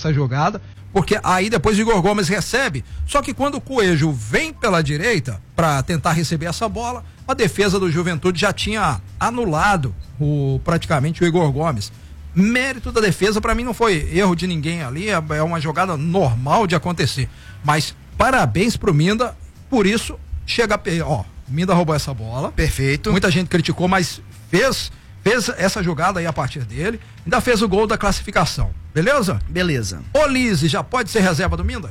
essa jogada, porque aí depois o Igor Gomes recebe, só que quando o Coelho vem pela direita para tentar receber essa bola, a defesa do Juventude já tinha anulado praticamente o Igor Gomes. Mérito da defesa, para mim não foi erro de ninguém ali, é uma jogada normal de acontecer, mas parabéns pro Minda, por isso chega, o Minda roubou essa bola. Perfeito. Muita gente criticou, mas fez essa jogada aí a partir dele, ainda fez o gol da classificação, beleza? Beleza. Olise já pode ser reserva do Minda?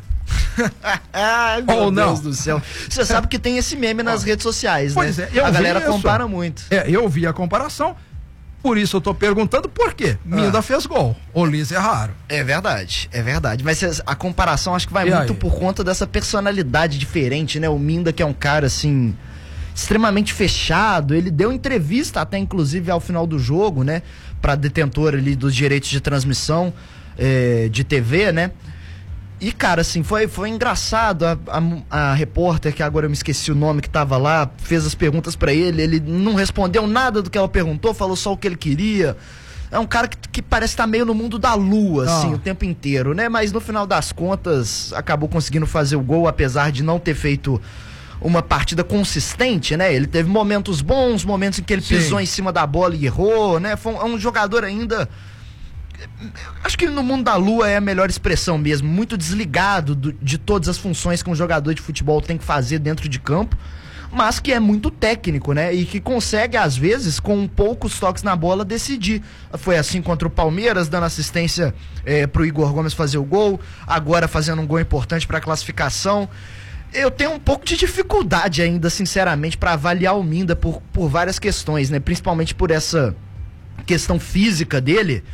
Ai, meu Ou Deus não? do céu. Você sabe que tem esse meme nas redes sociais, pois né? a galera compara muito. Eu vi a comparação, por isso eu tô perguntando por quê. Minda fez gol, Olise é raro. É verdade. Mas a comparação acho que vai muito por conta dessa personalidade diferente, né? O Minda, que é um cara, assim, extremamente fechado, ele deu entrevista até, inclusive, ao final do jogo, né? Pra detentor ali dos direitos de transmissão de TV, né? E, cara, assim, foi engraçado. A repórter, que agora eu me esqueci o nome, que tava lá, fez as perguntas pra ele não respondeu nada do que ela perguntou, falou só o que ele queria. É um cara que parece estar meio no mundo da lua, assim, o tempo inteiro, né? Mas no final das contas, acabou conseguindo fazer o gol, apesar de não ter feito uma partida consistente, né? Ele teve momentos bons, momentos em que ele pisou em cima da bola e errou, né? É um jogador ainda... Acho que no mundo da lua é a melhor expressão mesmo, muito desligado de todas as funções que um jogador de futebol tem que fazer dentro de campo, mas que é muito técnico, né? E que consegue, às vezes, com poucos toques na bola, decidir. Foi assim contra o Palmeiras, dando assistência pro Igor Gomes fazer o gol, agora fazendo um gol importante para a classificação. Eu tenho um pouco de dificuldade ainda, sinceramente, para avaliar o Minda por várias questões, né? Principalmente por essa questão física dele,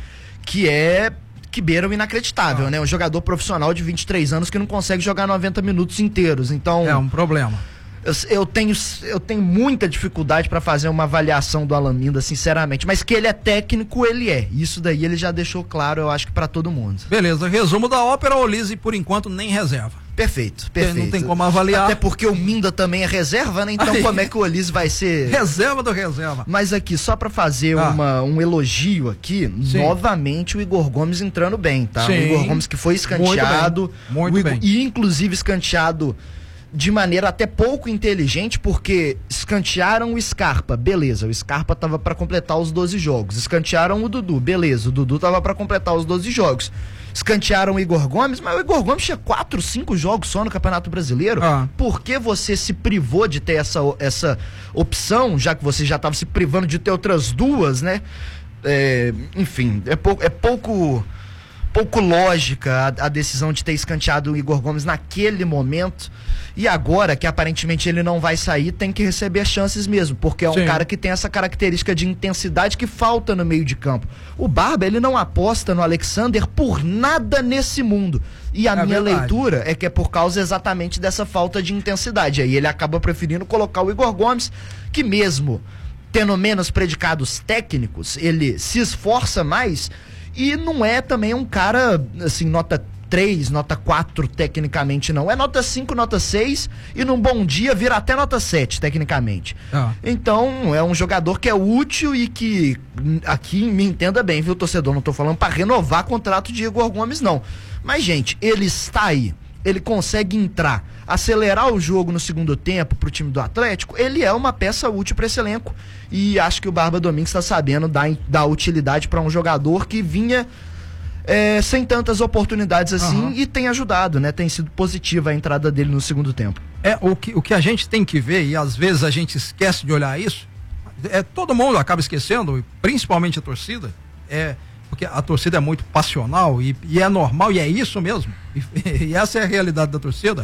que beira o inacreditável, né? Um jogador profissional de 23 anos que não consegue jogar 90 minutos inteiros, então... É um problema. Eu tenho muita dificuldade para fazer uma avaliação do Alan Minda, sinceramente, mas que ele é técnico, ele é. Isso daí ele já deixou claro, eu acho que para todo mundo. Beleza, resumo da ópera, Olise por enquanto nem reserva. Perfeito. Não tem como avaliar. Até porque o Minda também é reserva, né? Então como é que o Olise vai ser... Reserva do reserva. Mas aqui, só pra fazer um elogio aqui, novamente o Igor Gomes entrando bem, tá? O Igor Gomes que foi escanteado. Muito bem. E inclusive escanteado de maneira até pouco inteligente, porque escantearam o Scarpa, beleza, o Scarpa tava pra completar os 12 jogos. Escantearam o Dudu, beleza, o Dudu tava pra completar os 12 jogos. Escantearam o Igor Gomes, mas o Igor Gomes tinha 4, 5 jogos só no Campeonato Brasileiro. Por que você se privou de ter essa opção, já que você já estava se privando de ter outras duas, né? Enfim, é pouco lógica a decisão de ter escanteado o Igor Gomes naquele momento. E agora, que aparentemente ele não vai sair, tem que receber as chances mesmo, porque é um cara que tem essa característica de intensidade que falta no meio de campo. O Barba, ele não aposta no Alexander por nada nesse mundo. E a minha leitura é que é por causa exatamente dessa falta de intensidade. Aí ele acaba preferindo colocar o Igor Gomes, que mesmo tendo menos predicados técnicos, ele se esforça mais e não é também um cara, assim, nota 3, nota 4 tecnicamente não. É nota 5, nota 6 e num bom dia vira até nota 7 tecnicamente. Então é um jogador que é útil e que, aqui me entenda bem, viu, torcedor? Não tô falando para renovar contrato de Igor Gomes, não. Mas, gente, ele está aí. Ele consegue entrar, acelerar o jogo no segundo tempo pro time do Atlético. Ele é uma peça útil para esse elenco e acho que o Barba Domingues está sabendo dar utilidade para um jogador que vinha sem tantas oportunidades assim e tem ajudado, né? Tem sido positiva a entrada dele no segundo tempo. O que a gente tem que ver, e às vezes a gente esquece de olhar isso, todo mundo acaba esquecendo, principalmente a torcida, porque a torcida é muito passional e é normal, e é isso mesmo, e essa é a realidade da torcida,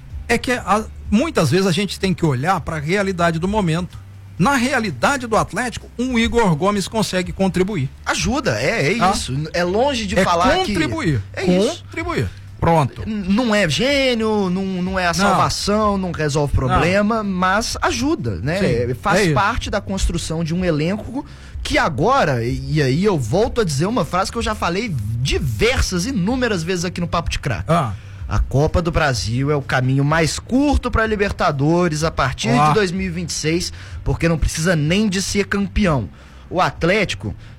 muitas vezes a gente tem que olhar para a realidade do momento. Na realidade do Atlético, um Igor Gomes consegue contribuir. Ajuda, isso. É longe de falar contribuir, que... contribuir. Pronto. Não é gênio, não é a salvação, não resolve problema, mas ajuda, né? Faz parte da construção de um elenco que agora, e aí eu volto a dizer uma frase que eu já falei inúmeras vezes aqui no Papo de Craque. A Copa do Brasil é o caminho mais curto para a Libertadores a partir de 2026, porque não precisa nem de ser campeão. O Atlético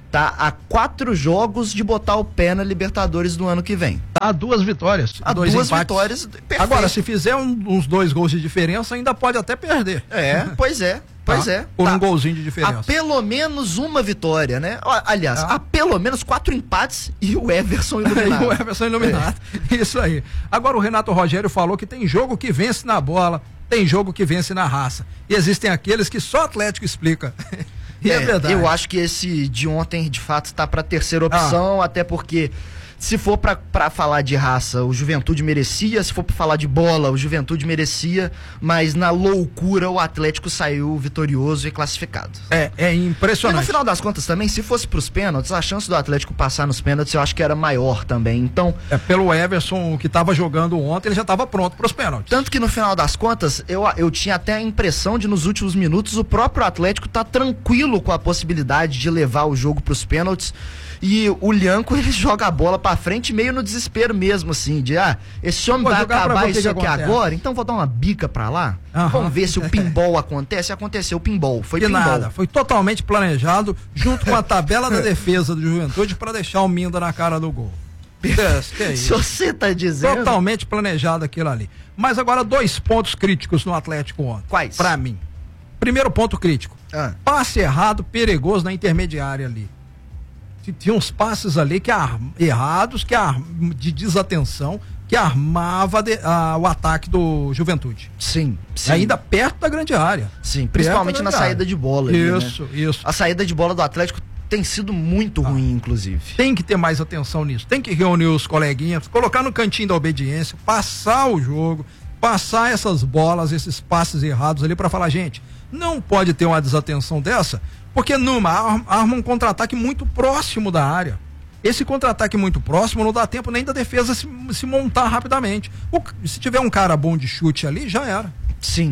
tá a 4 jogos de botar o pé na Libertadores do ano que vem. Tá 2 vitórias. A 2 vitórias, perfeito. Agora, se fizer uns 2 gols de diferença, ainda pode até perder. Pois é. Pois é. Por um golzinho de diferença. Há pelo menos uma vitória, né? Aliás, há pelo menos 4 empates e o Everson iluminado. E o Everson iluminado. Isso aí. Agora o Renato Rogério falou que tem jogo que vence na bola, tem jogo que vence na raça. E existem aqueles que só o Atlético explica. E é verdade. Eu acho que esse de ontem, de fato, está para terceira opção, até porque se for para falar de raça, o Juventude merecia, se for para falar de bola, o Juventude merecia, mas na loucura o Atlético saiu vitorioso e classificado. É impressionante. E no final das contas também, se fosse pros pênaltis, a chance do Atlético passar nos pênaltis eu acho que era maior também, então... Pelo Everson, que estava jogando ontem, ele já estava pronto pros pênaltis. Tanto que no final das contas, eu tinha até a impressão de nos últimos minutos o próprio Atlético tá tranquilo com a possibilidade de levar o jogo pros pênaltis. E o Lhanco, ele joga a bola pra frente meio no desespero mesmo, assim, de esse homem vai acabar isso aqui agora, então vou dar uma bica pra lá, vamos ver se o pinball acontece. Aconteceu o pinball, foi pinball. Nada, foi totalmente planejado, junto com a tabela da defesa do Juventude, pra deixar o Minda na cara do gol. Que é isso? Se você tá dizendo... Totalmente planejado aquilo ali. Mas agora 2 pontos críticos no Atlético ontem. Quais? Pra mim. Primeiro ponto crítico. Passe errado, perigoso na intermediária ali. Tinha uns passes ali errados, de desatenção, que armava o ataque do Juventude. Sim. Ainda perto da grande área. Sim, principalmente na saída de bola. Isso, ali, né? Isso. A saída de bola do Atlético tem sido muito ruim, inclusive. Tem que ter mais atenção nisso. Tem que reunir os coleguinhas, colocar no cantinho da obediência, passar o jogo, passar essas bolas, esses passes errados ali pra falar, gente, não pode ter uma desatenção dessa, porque arma um contra-ataque muito próximo da área. Esse contra-ataque muito próximo não dá tempo nem da defesa se montar rapidamente. Se tiver um cara bom de chute ali, já era. Sim.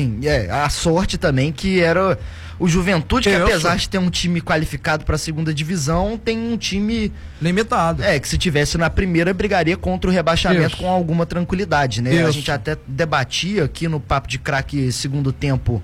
A sorte também que era o Juventude, que apesar de ter um time qualificado para a segunda divisão, tem um time limitado. Que se tivesse na primeira, brigaria contra o rebaixamento com alguma tranquilidade, né? A gente até debatia aqui no Papo de Craque segundo tempo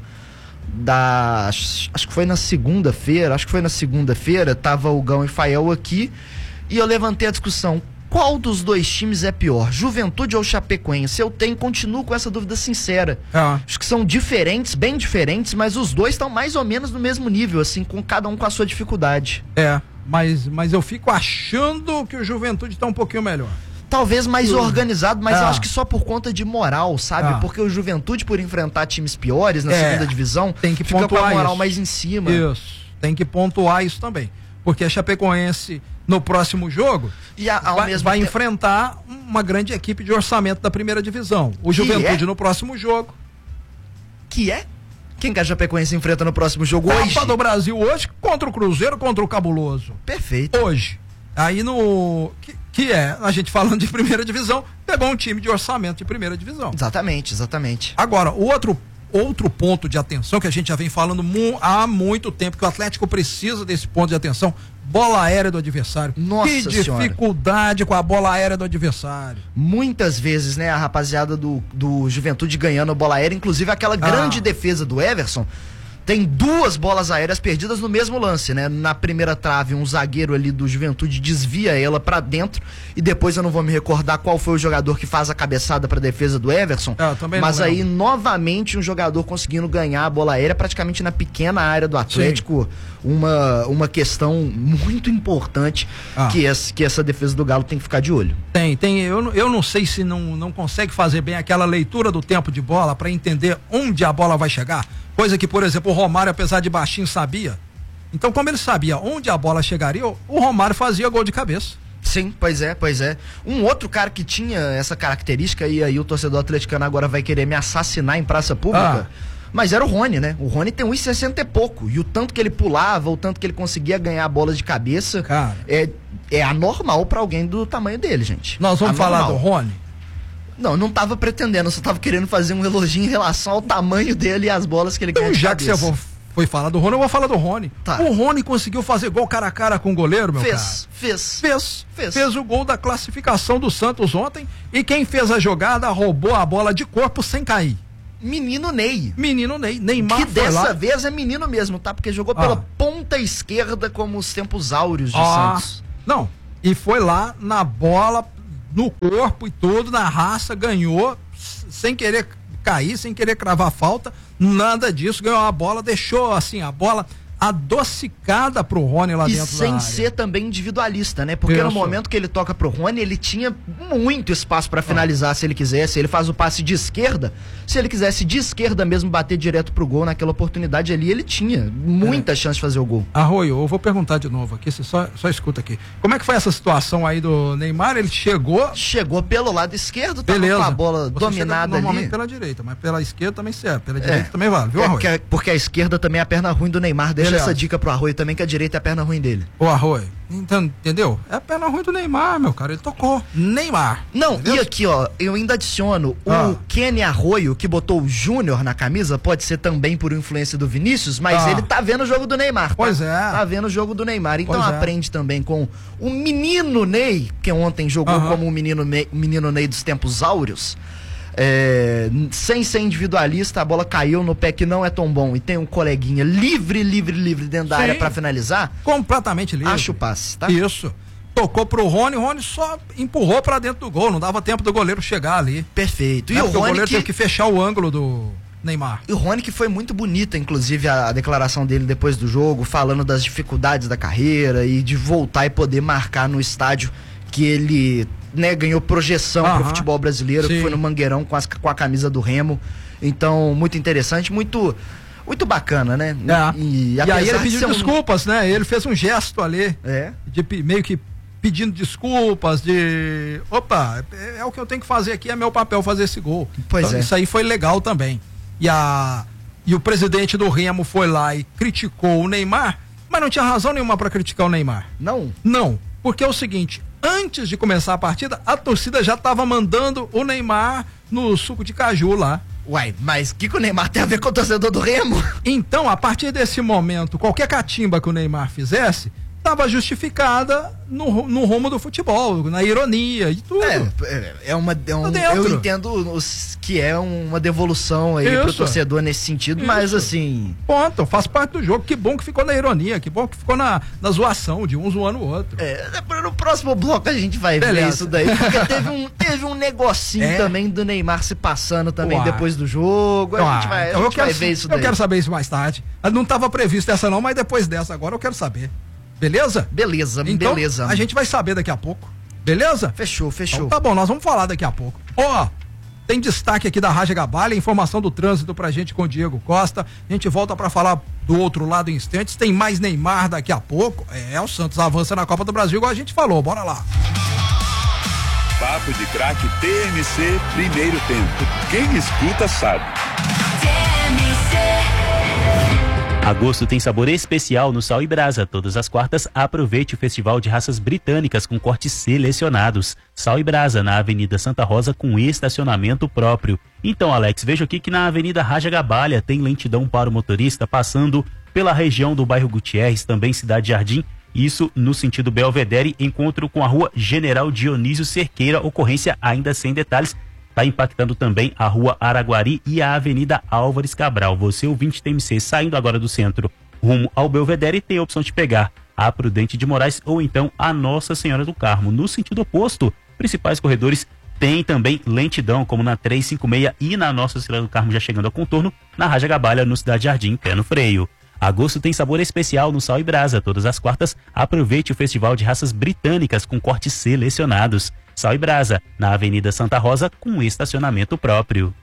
acho que foi na segunda-feira, tava o Gão e Fael aqui, e eu levantei a discussão, qual dos 2 times é pior, Juventude ou Chapecoense? Continuo com essa dúvida sincera. Acho que são diferentes, bem diferentes, mas os 2 estão mais ou menos no mesmo nível, assim, com cada um com a sua dificuldade. Mas eu fico achando que o Juventude está um pouquinho melhor. Talvez mais organizado, mas eu acho que só por conta de moral, sabe? Porque o Juventude, por enfrentar times piores na segunda divisão, tem que fica pontuar com a moral isso. mais em cima. Isso, tem que pontuar isso também. Porque a Chapecoense, no próximo jogo, vai enfrentar uma grande equipe de orçamento da primeira divisão. O Juventude no próximo jogo. Quem que a Chapecoense enfrenta no próximo jogo hoje? Copa do Brasil hoje, contra o Cruzeiro, contra o Cabuloso. Perfeito. Hoje. Aí a gente falando de primeira divisão, pegou um time de orçamento de primeira divisão. Exatamente. Agora, o outro ponto de atenção que a gente já vem falando há muito tempo, que o Atlético precisa desse ponto de atenção, bola aérea do adversário. Nossa que dificuldade com a bola aérea do adversário. Muitas vezes, né, a rapaziada do Juventude ganhando a bola aérea, inclusive aquela grande defesa do Everson, tem 2 bolas aéreas perdidas no mesmo lance, né? Na primeira trave, um zagueiro ali do Juventude desvia ela pra dentro, e depois eu não vou me recordar qual foi o jogador que faz a cabeçada pra defesa do Everson, mas aí novamente um jogador conseguindo ganhar a bola aérea praticamente na pequena área do Atlético. Uma questão muito importante que essa defesa do Galo tem que ficar de olho. Eu não sei se não consegue fazer bem aquela leitura do tempo de bola pra entender onde a bola vai chegar. Coisa que, por exemplo, o Romário, apesar de baixinho, sabia. Então, como ele sabia onde a bola chegaria, o Romário fazia gol de cabeça. Sim, pois é. Um outro cara que tinha essa característica, e aí o torcedor atleticano agora vai querer me assassinar em praça pública, mas era o Rony, né? O Rony tem 1,60 e pouco, e o tanto que ele pulava, o tanto que ele conseguia ganhar bolas de cabeça, cara, é anormal pra alguém do tamanho dele, gente. Nós vamos falar do Rony? Não tava pretendendo, só tava querendo fazer um elogio em relação ao tamanho dele e as bolas que ele ganha de cabeça. Já que você foi falar do Rony, eu vou falar do Rony. O Rony conseguiu fazer gol cara a cara com o goleiro, meu cara. Fez o gol da classificação do Santos ontem, e quem fez a jogada roubou a bola de corpo sem cair. Menino Ney. Menino Ney. Neymar que foi dessa lá. vez é menino mesmo, tá? Porque jogou pela ponta esquerda como os tempos áureos de Santos. Não, e foi lá na bola, no corpo e tudo, na raça, ganhou, sem querer cair, sem querer cravar falta, nada disso, ganhou a bola, deixou assim, a bola adocicada pro Rony lá dentro da área. E sem ser também individualista, né? Porque no momento que ele toca pro Rony, ele tinha muito espaço pra finalizar se ele quisesse. Ele faz o passe de esquerda. Se ele quisesse de esquerda mesmo bater direto pro gol naquela oportunidade ali, ele tinha muita chance de fazer o gol. Arroio, eu vou perguntar de novo aqui, você só escuta aqui. Como é que foi essa situação aí do Neymar? Ele chegou pelo lado esquerdo, tava beleza, com a bola você dominada normalmente ali. pela direita, mas pela esquerda também serve, pela direita também vale, viu, Arroio? Porque a esquerda também é a perna ruim do Neymar. Deixa Beleza. essa dica pro Arroio também, que a direita é a perna ruim dele. Ô, Arroio, entendeu? É a perna ruim do Neymar, meu cara, ele tocou. Neymar. Não, entendeu? e aqui, ó, eu ainda adiciono, o Kenny Arroio, que botou o Júnior na camisa, pode ser também por influência do Vinícius, mas ele tá vendo o jogo do Neymar, tá? Pois é. Tá vendo o jogo do Neymar, então Pois é. aprende também com o menino Ney, que ontem jogou como o menino Ney dos tempos áureos. Sem ser individualista, a bola caiu no pé que não é tão bom e tem um coleguinha livre dentro da área pra finalizar. Completamente livre. Acha o passe, tá? Isso. Tocou pro Rony, o Rony só empurrou pra dentro do gol, não dava tempo do goleiro chegar ali. Perfeito. E o o Rony goleiro teve que fechar o ângulo do Neymar. E o Rony, que foi muito bonita, inclusive, a declaração dele depois do jogo, falando das dificuldades da carreira e de voltar e poder marcar no estádio que ele, né, ganhou projeção pro futebol brasileiro, que foi no Mangueirão com a camisa do Remo. Então, muito interessante, muito bacana, né? E aí ele pediu desculpas, né? Ele fez um gesto ali, de meio que pedindo desculpas, de opa, é o que eu tenho que fazer aqui, é meu papel fazer esse gol. Pois Isso aí foi legal também. E o presidente do Remo foi lá e criticou o Neymar, mas não tinha razão nenhuma para criticar o Neymar. Não? Não, porque é o seguinte, antes de começar a partida, a torcida já estava mandando o Neymar no suco de caju lá. Uai, mas o que o Neymar tem a ver com o torcedor do Remo? Então, a partir desse momento, qualquer catimba que o Neymar fizesse, estava justificada no rumo do futebol, na ironia e tudo. Eu entendo que é uma devolução aí pro torcedor nesse sentido, mas assim... Ponto, faz parte do jogo. Que bom que ficou na ironia, que bom que ficou na zoação de um zoando o outro. No próximo bloco a gente vai ver isso daí, porque teve um negocinho também do Neymar se passando também depois do jogo. A gente vai ver isso daí. Eu quero saber isso mais tarde. Não estava previsto essa não, mas depois dessa agora eu quero saber. Beleza? Beleza. A gente vai saber daqui a pouco. Beleza? Fechou. Então, tá bom, nós vamos falar daqui a pouco. Tem destaque aqui da Rádio Gabalha, informação do trânsito pra gente com o Diego Costa. A gente volta pra falar do outro lado em instantes. Tem mais Neymar daqui a pouco. O Santos avança na Copa do Brasil, igual a gente falou. Bora lá. Papo de Craque TMC, primeiro tempo. Quem escuta sabe. Agosto tem sabor especial no Sal e Brasa. Todas as quartas, aproveite o Festival de Raças Britânicas com cortes selecionados. Sal e Brasa, na Avenida Santa Rosa, com estacionamento próprio. Então, Alex, vejo aqui que na Avenida Raja Gabalha tem lentidão para o motorista passando pela região do bairro Gutierrez, também Cidade Jardim. Isso no sentido Belvedere, encontro com a Rua General Dionísio Cerqueira, ocorrência ainda sem detalhes. Está impactando também a Rua Araguari e a Avenida Álvares Cabral. Você, ouvinte TMC, saindo agora do centro rumo ao Belvedere, tem a opção de pegar a Prudente de Moraes ou então a Nossa Senhora do Carmo. No sentido oposto, principais corredores tem também lentidão, como na 356 e na Nossa Senhora do Carmo, já chegando ao contorno, na Raja Gabalha, no Cidade Jardim, pé no freio. Agosto tem sabor especial no Sal e Brasa. Todas as quartas, aproveite o Festival de Raças Britânicas com cortes selecionados. Sal e Brasa, na Avenida Santa Rosa, com estacionamento próprio.